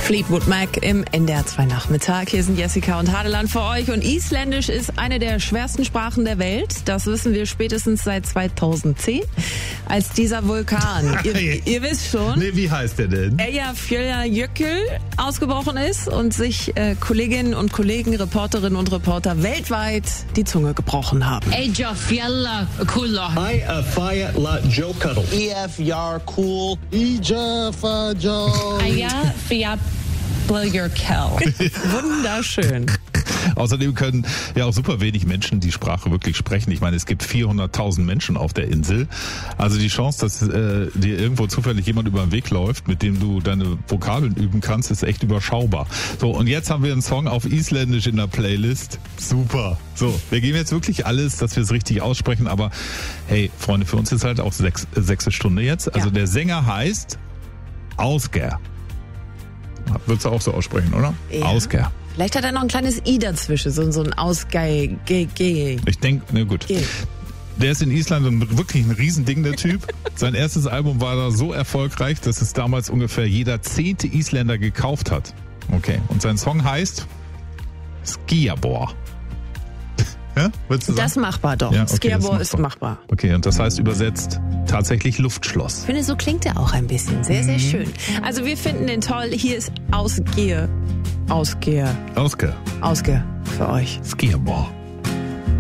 Fleetwood Mac im NDR 2 Nachmittag. Hier sind Jessica und Hadeland für euch. Und Isländisch ist eine der schwersten Sprachen der Welt. Das wissen wir spätestens seit 2010, als dieser Vulkan, ihr wisst schon, Nee, wie heißt der denn? Eyjafjallajökull ausgebrochen ist und sich Kolleginnen und Kollegen, Reporterinnen und Reporter weltweit die Zunge gebrochen haben. Eyjafjallajökull. Eyjafjallajökull. Eyjafjallajökull. Eyjafjallajökull. Wunderschön. Außerdem können ja auch super wenig Menschen die Sprache wirklich sprechen. Ich meine, es gibt 400.000 Menschen auf der Insel. Also die Chance, dass dir irgendwo zufällig jemand über den Weg läuft, mit dem du deine Vokabeln üben kannst, ist echt überschaubar. So, und jetzt haben wir einen Song auf Isländisch in der Playlist. Super. So, wir geben jetzt wirklich alles, dass wir es richtig aussprechen. Aber hey, Freunde, für uns ist halt auch 6. Stunde jetzt. Also Der Sänger heißt Ásgeir. Würdest du auch so aussprechen, oder? Ja. Ásgeir. Vielleicht hat er noch ein kleines I dazwischen, so ein Ausgeil. Ich denke, na gut. Der ist in Island wirklich ein Riesending, der Typ. Sein erstes Album war da so erfolgreich, dass es damals ungefähr jeder 10. Isländer gekauft hat. Okay. Und sein Song heißt Skíabor. Ja, würdest du sagen? Das ist machbar doch. Ja, okay, Skíabor ist machbar. Okay, und das heißt übersetzt tatsächlich Luftschloss. Ich finde, so klingt er auch ein bisschen. Sehr, sehr schön. Also wir finden den toll. Hier ist Ásgeir für euch. Skíabor.